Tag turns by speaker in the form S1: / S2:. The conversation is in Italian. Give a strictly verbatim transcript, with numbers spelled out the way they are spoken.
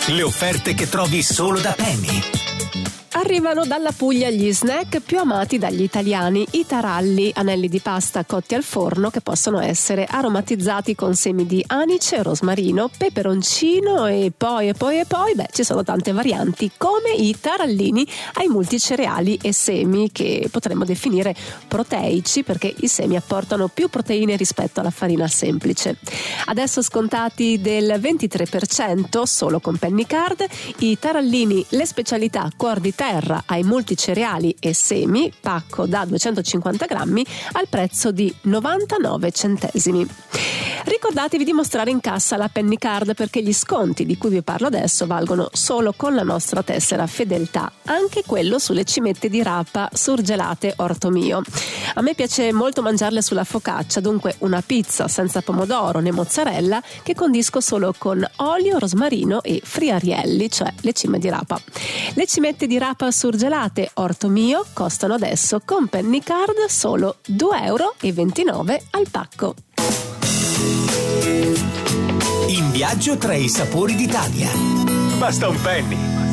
S1: Le offerte che trovi solo da Penny.
S2: Arrivano dalla Puglia gli snack più amati dagli italiani, i taralli, anelli di pasta cotti al forno che possono essere aromatizzati con semi di anice, rosmarino, peperoncino e poi e poi e poi, beh, ci sono tante varianti, come i tarallini ai multicereali e semi, che potremmo definire proteici perché i semi apportano più proteine rispetto alla farina semplice. Adesso scontati del ventitré per cento solo con Pennycard, i tarallini, le specialità cuor di terra ai multicereali e semi, pacco da duecentocinquanta grammi al prezzo di novantanove centesimi. Ricordatevi di mostrare in cassa la Pennycard perché gli sconti di cui vi parlo adesso valgono solo con la nostra tessera fedeltà, anche quello sulle cimette di rapa surgelate Orto Mio. A me piace molto mangiarle sulla focaccia, dunque una pizza senza pomodoro né mozzarella che condisco solo con olio, rosmarino e friarielli, cioè le cime di rapa. Le cimette di rapa surgelate Orto Mio costano adesso con Pennycard solo due euro e ventinove al pacco.
S1: In viaggio tra i sapori d'Italia. Basta un penny.